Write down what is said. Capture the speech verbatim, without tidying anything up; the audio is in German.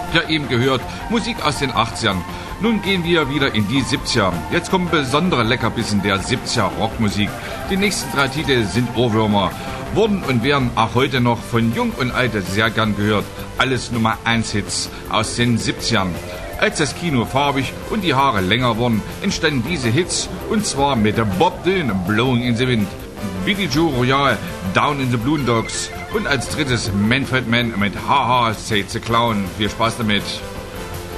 Habt ihr eben gehört, Musik aus den achtzigern. Nun gehen wir wieder in die siebziger. Jetzt kommen besondere Leckerbissen der siebziger Rockmusik. Die nächsten drei Titel sind Ohrwürmer, wurden und werden auch heute noch von Jung und Alte sehr gern gehört. Alles Nummer eins Hits aus den siebzigern. Als das Kino farbig und die Haare länger wurden, entstanden diese Hits, und zwar mit Bob Dylan, Blowing in the Wind, Billy Joe Royale, Down in the Boondocks und als drittes Manfred Mann mit Haha, Say the Clown. Viel Spaß damit.